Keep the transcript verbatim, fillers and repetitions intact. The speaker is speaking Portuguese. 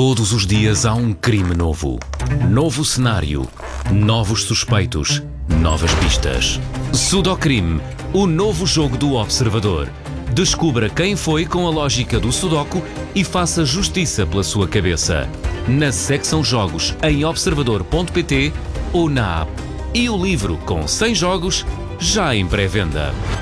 Todos os dias há um crime novo. Novo cenário, novos suspeitos, novas pistas. Sudocrime, o novo jogo do Observador. Descubra quem foi com a lógica do Sudoku e faça justiça pela sua cabeça. Na secção Jogos em observador ponto pt ou na app. E o livro com cem jogos já em pré-venda.